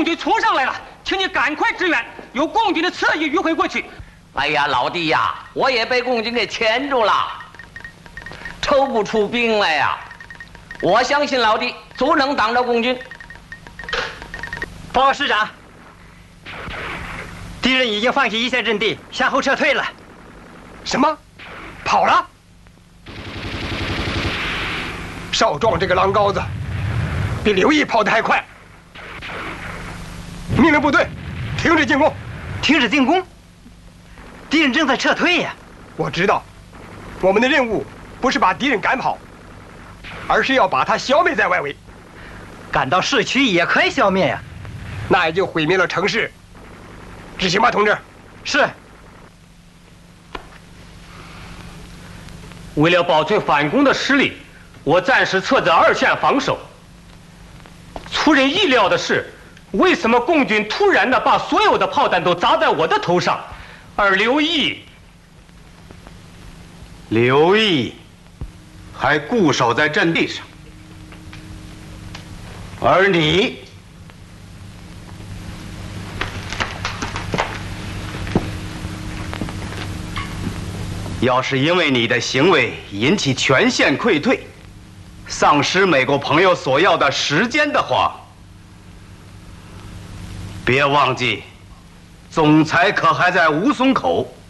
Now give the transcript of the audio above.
共军冲上来了，请你赶快支援，有共军的侧翼迂回过去。 哎呀，老弟呀，我也被共军给钳住了，抽不出兵来呀！我相信老弟足能挡着共军。 报告师长，敌人已经放弃一线阵地，向后撤退了。 什么？跑了？少壮这个狼羔子，比刘毅跑得还快。命令部队停止进攻！ 停止进攻！敌人正在撤退呀！ 我知道，我们的任务不是把敌人赶跑，而是要把他消灭在外围。 赶到市区也可以消灭呀， 那也就毁灭了城市。执行吧，同志。 是。 为了保存反攻的实力，我暂时撤在2线防守。出人意料的是，为什么共军突然的把所有的炮弹都砸在我的头上，而刘毅还固守在阵地上，而你要是因为你的行为引起全线溃退，丧失美国朋友所要的时间的话，别忘记，总裁可还在吴淞口。